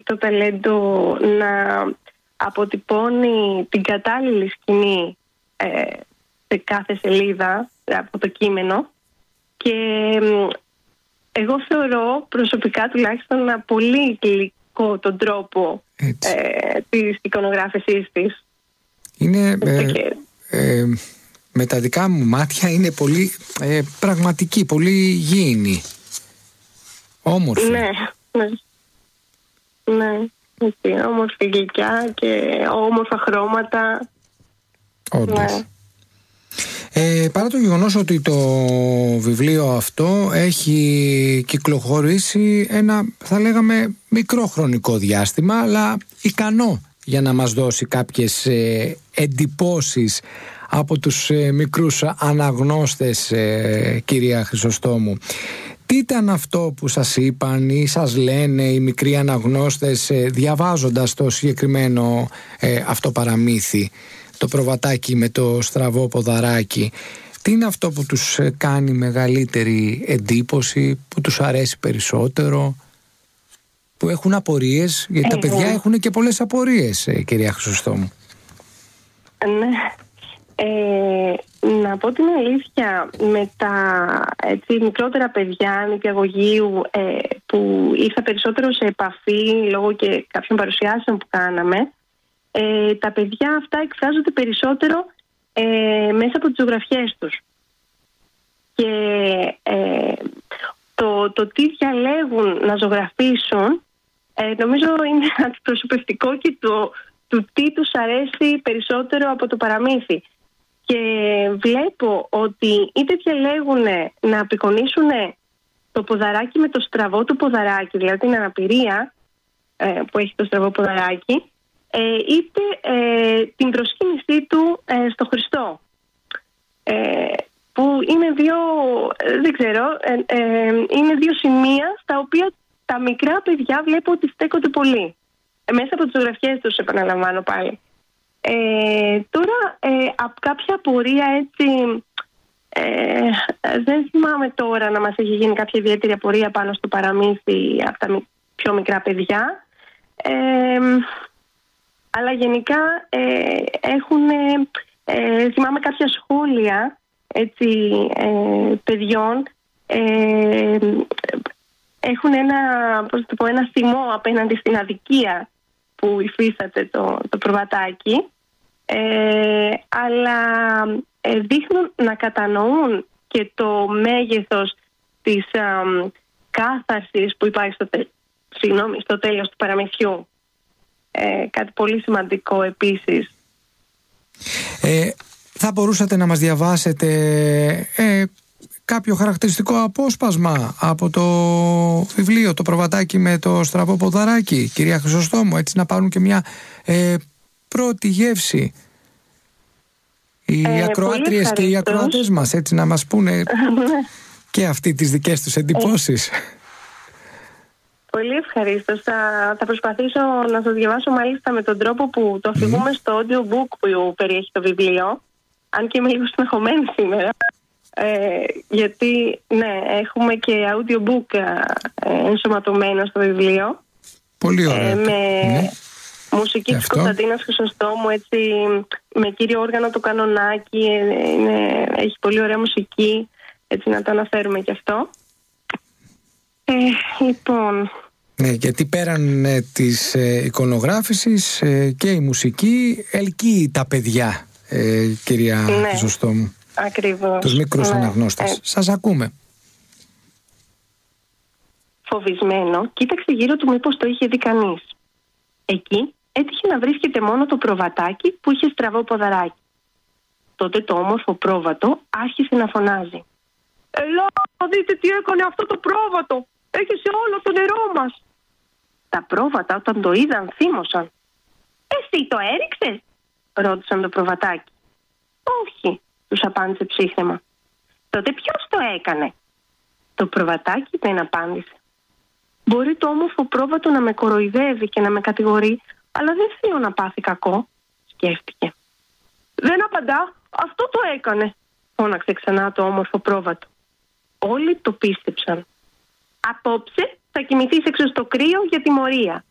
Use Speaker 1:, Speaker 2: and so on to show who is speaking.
Speaker 1: το ταλέντο να αποτυπώνει την κατάλληλη σκηνή σε κάθε σελίδα από το κείμενο, και εγώ θεωρώ προσωπικά τουλάχιστον πολύ γλυκό τον τρόπο της εικονογράφησής της.
Speaker 2: Είναι με τα δικά μου μάτια είναι πολύ πραγματική, πολύ γήινη, όμορφη.
Speaker 1: Ναι. Όμορφη, γλυκιά και όμορφα χρώματα.
Speaker 2: Όντως. Παρά το γεγονός ότι το βιβλίο αυτό έχει κυκλοφορήσει ένα, θα λέγαμε, μικρό χρονικό διάστημα, αλλά ικανό για να μας δώσει κάποιες εντυπώσεις από τους μικρούς αναγνώστες, κυρία Χρυσοστόμου. Τι ήταν αυτό που σας είπαν ή σας λένε οι μικροί αναγνώστες διαβάζοντας το συγκεκριμένο αυτό παραμύθι, το προβατάκι με το στραβό ποδαράκι? Τι είναι αυτό που τους κάνει μεγαλύτερη εντύπωση, που τους αρέσει περισσότερο, που έχουν απορίες? Γιατί τα παιδιά έχουν και πολλές απορίες, κυρία Χρυσοστόμου.
Speaker 1: Ναι. Να πω την αλήθεια, με τα μικρότερα παιδιά νηπιαγωγείου που ήρθα περισσότερο σε επαφή λόγω και κάποιων παρουσιάσεων που κάναμε, τα παιδιά αυτά εκφράζονται περισσότερο μέσα από τις ζωγραφιές τους. Και το τι διαλέγουν να ζωγραφίσουν νομίζω είναι αντιπροσωπευτικό και του τι τους αρέσει περισσότερο από το παραμύθι. Και βλέπω ότι είτε διαλέγουν να απεικονίσουν το ποδαράκι με το στραβό του ποδαράκι, δηλαδή την αναπηρία που έχει το στραβό ποδαράκι, είτε την προσκύνησή του στο Χριστό, που είναι είναι δύο σημεία στα οποία τα μικρά παιδιά βλέπω ότι στέκονται πολύ μέσα από τις ζωγραφιές τους, επαναλαμβάνω πάλι. Τώρα από κάποια απορία δεν θυμάμαι τώρα να μας έχει γίνει κάποια ιδιαίτερη απορία πάνω στο παραμύθι από τα πιο μικρά παιδιά, αλλά γενικά θυμάμαι κάποια σχόλια παιδιών έχουν ένα θυμό απέναντι στην αδικία που υφίσταται το προβατάκι, αλλά δείχνουν να κατανοούν και το μέγεθος της κάθαρσης που υπάρχει στο τέλος του παραμυθιού. Κάτι πολύ σημαντικό επίσης.
Speaker 2: Θα μπορούσατε να μας διαβάσετε κάποιο χαρακτηριστικό απόσπασμα από το βιβλίο «Το προβατάκι με το στραβό ποδαράκι», κυρία Χρυσοστόμου, έτσι να πάρουν και μια πρώτη γεύση οι ακροάτριες και οι ακροατές μας, έτσι να μας πούνε και αυτοί τις δικές τους εντυπώσεις.
Speaker 1: Πολύ ευχαρίστως. Θα προσπαθήσω να σας διαβάσω μάλιστα με τον τρόπο που το αφηγούμε στο audiobook που περιέχει το βιβλίο, αν και είμαι λίγο στεναχωμένη σήμερα. Γιατί έχουμε και audiobook ενσωματωμένο στο βιβλίο.
Speaker 2: Πολύ ωραία.
Speaker 1: Με μουσική της Κωνσταντίνας Χρυσοστόμου, έτσι, με κύριο όργανο το κανονάκι. Έχει πολύ ωραία μουσική, έτσι να το αναφέρουμε και αυτό. Λοιπόν.
Speaker 2: Ναι, γιατί πέραν της εικονογράφησης και η μουσική ελκύει τα παιδιά, κυρία Χρυσοστόμου.
Speaker 1: Ακριβώς.
Speaker 2: Τους μικρούς αναγνώστες. Σας ακούμε.
Speaker 1: Φοβισμένο, κοίταξε γύρω του μήπως το είχε δει κανείς. Εκεί έτυχε να βρίσκεται μόνο το προβατάκι που είχε στραβό ποδαράκι. Τότε το όμορφο πρόβατο άρχισε να φωνάζει. «Ελά, δείτε τι έκανε αυτό το πρόβατο! Έχισε όλο το νερό μας!» Τα πρόβατα όταν το είδαν θύμωσαν. «Εσύ το έριξες?» ρώτησαν το προβατάκι. «Όχι», τους απάντησε ψύχρεμα. «Τότε ποιος το έκανε?» Το προβατάκι δεν απάντησε. «Μπορεί το όμορφο πρόβατο να με κοροϊδεύει και να με κατηγορεί, αλλά δεν θέλω να πάθει κακό», σκέφτηκε. «Δεν απαντά, αυτό το έκανε», φώναξε ξανά το όμορφο πρόβατο. Όλοι το πίστεψαν. «Απόψε θα κοιμηθείς έξω στο κρύο για τιμωρία»,